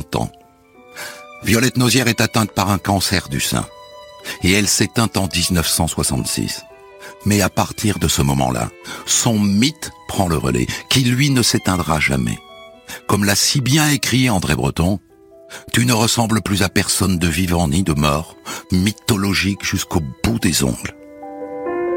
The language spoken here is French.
40 ans. Violette Nozière est atteinte par un cancer du sein. Et elle s'éteint en 1966. Mais à partir de ce moment-là, son mythe prend le relais, qui lui ne s'éteindra jamais. Comme l'a si bien écrit André Breton, « Tu ne ressembles plus à personne de vivant ni de mort, mythologique jusqu'au bout des ongles. »